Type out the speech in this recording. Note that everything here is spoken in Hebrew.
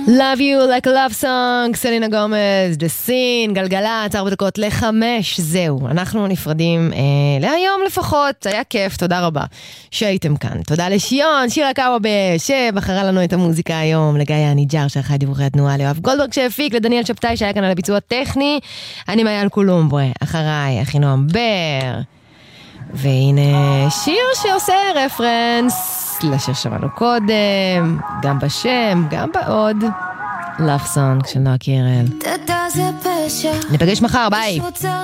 Love You Like a Love Song, סלינה גומז, The Scene, גלגלת, 4:05, זהו, אנחנו נפרדים להיום לפחות, היה כיף, תודה רבה שהייתם כאן, תודה לשיון, שירה קאוובה, שבחרה לנו את המוזיקה היום, לגיא הניג'ר שערכה דיווחי התנועה, ליואב גולדברג שהפיק, לדניאל שבתאי שהיה כאן על הביצוע הטכני, אני מעיין קולומברה, אחריי, אחינועם בר, והנה שיר שעושה רפרנס, לשיר שמענו קודם, גם בשם, גם בעוד Love Song של נועה קירל. ניפגש מחר, ביי.